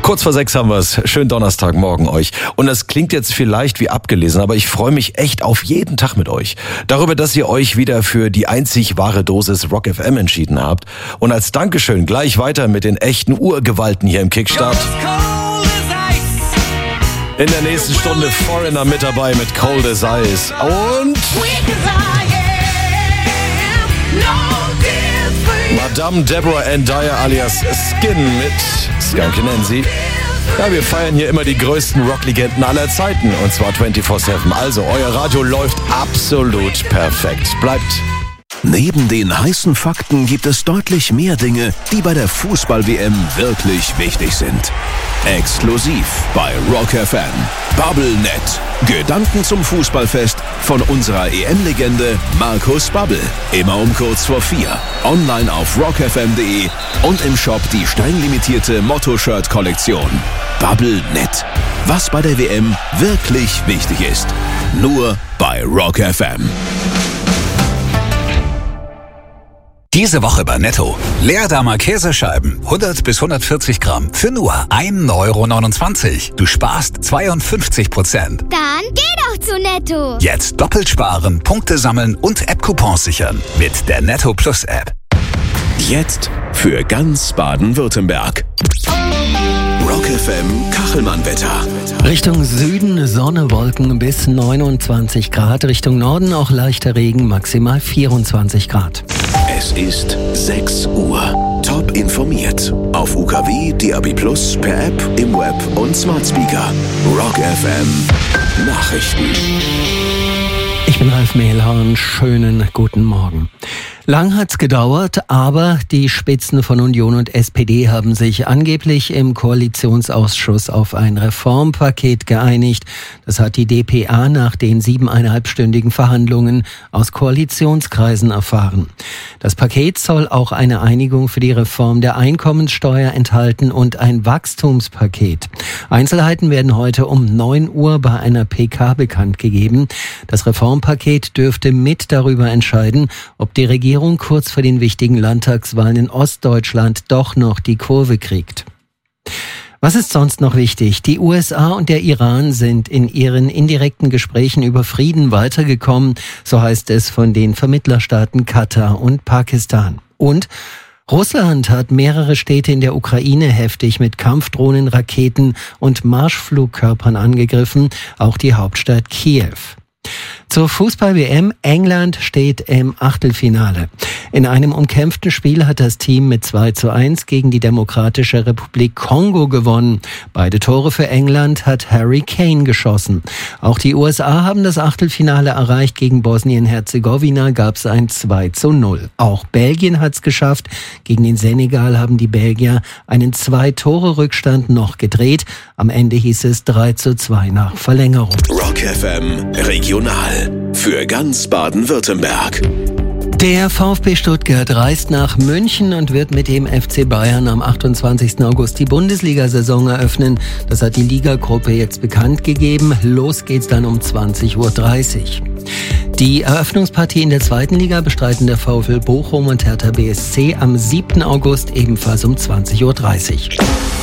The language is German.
Kurz vor 6 haben wir es. Schönen Donnerstagmorgen euch. Und das klingt jetzt vielleicht wie abgelesen, aber ich freue mich echt auf jeden Tag mit euch. Darüber, dass ihr euch wieder für die einzig wahre Dosis Rock FM entschieden habt. Und als Dankeschön gleich weiter mit den echten Urgewalten hier im Kickstart. In der nächsten Stunde Foreigner mit dabei mit Cold as Ice. Und Madame Deborah Ann Dyer alias Skin mit Skunk Nancy. Ja, wir feiern hier immer die größten Rocklegenden aller Zeiten und zwar 24/7. Also, euer Radio läuft absolut perfekt. Bleibt. Neben den heißen Fakten gibt es deutlich mehr Dinge, die bei der Fußball-WM wirklich wichtig sind. Exklusiv bei Rock FM. BubbleNet. Gedanken zum Fußballfest von unserer EM-Legende Markus Babbel. Immer um kurz vor 4. Online auf rockfm.de und im Shop die streng-limitierte Motto-Shirt-Kollektion. BubbleNet. Was bei der WM wirklich wichtig ist. Nur bei Rock FM. Diese Woche bei Netto. Leerdammer Käsescheiben, 100 bis 140 Gramm, für nur 1,29 €. Du sparst 52%. Dann geh doch zu Netto. Jetzt doppelt sparen, Punkte sammeln und App-Coupons sichern mit der Netto Plus App. Jetzt für ganz Baden-Württemberg. Rock FM Kachelmann-Wetter. Richtung Süden Sonne, Wolken bis 29 Grad. Richtung Norden auch leichter Regen, maximal 24 Grad. Es ist 6 Uhr. Top informiert. Auf UKW, DAB+, per App, im Web und Smart Speaker. Rock FM Nachrichten. Ich bin Ralf Mehlhorn. Schönen guten Morgen. Lang hat's gedauert, aber die Spitzen von Union und SPD haben sich angeblich im Koalitionsausschuss auf ein Reformpaket geeinigt. Das hat die dpa nach den 7,5-stündigen Verhandlungen aus Koalitionskreisen erfahren. Das Paket soll auch eine Einigung für die Reform der Einkommenssteuer enthalten und ein Wachstumspaket. Einzelheiten werden heute um 9 Uhr bei einer PK bekannt gegeben. Das Reformpaket dürfte mit darüber entscheiden, ob die Regierung kurz vor den wichtigen Landtagswahlen in Ostdeutschland doch noch die Kurve kriegt. Was ist sonst noch wichtig? Die USA und der Iran sind in ihren indirekten Gesprächen über Frieden weitergekommen, so heißt es von den Vermittlerstaaten Katar und Pakistan. Und Russland hat mehrere Städte in der Ukraine heftig mit Kampfdrohnen, Raketen und Marschflugkörpern angegriffen, auch die Hauptstadt Kiew. Zur Fußball-WM. England steht im Achtelfinale. In einem umkämpften Spiel hat das Team mit 2:1 gegen die Demokratische Republik Kongo gewonnen. Beide Tore für England hat Harry Kane geschossen. Auch die USA haben das Achtelfinale erreicht. Gegen Bosnien-Herzegowina gab es ein 2:0. Auch Belgien hat es geschafft. Gegen den Senegal haben die Belgier einen 2-Tore-Rückstand noch gedreht. Am Ende hieß es 3:2 nach Verlängerung. Rock FM Regional für ganz Baden-Württemberg. Der VfB Stuttgart reist nach München und wird mit dem FC Bayern am 28. August die Bundesliga-Saison eröffnen. Das hat die Ligagruppe jetzt bekannt gegeben. Los geht's dann um 20:30 Uhr. Die Eröffnungspartie in der zweiten Liga bestreiten der VfL Bochum und Hertha BSC am 7. August ebenfalls um 20:30 Uhr.